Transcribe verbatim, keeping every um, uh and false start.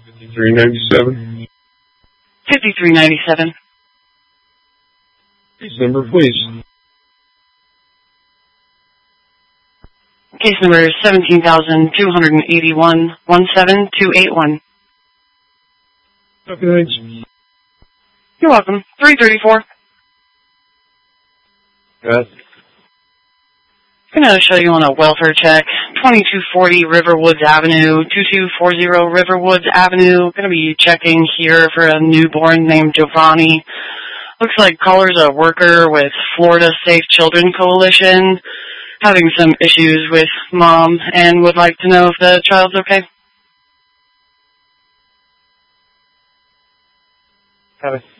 fifty-three ninety-seven. fifty-three ninety-seven. Case number, please. Case number is seventeen thousand two hundred eighty-one, one seven two eight one. Okay, thanks. You're welcome. three thirty-four. Yes. I'm going to show you on a welfare check. twenty-two forty Riverwoods Avenue, twenty-two forty Riverwoods Avenue. Going to be checking here for a newborn named Giovanni. Looks like caller's a worker with Florida Safe Children Coalition, having some issues with mom and would like to know if the child's okay. Got it.